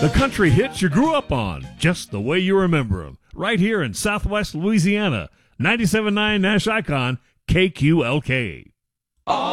The country hits you grew up on, just the way you remember them. Right here in Southwest Louisiana. 97.9 Nash Icon, KQLK.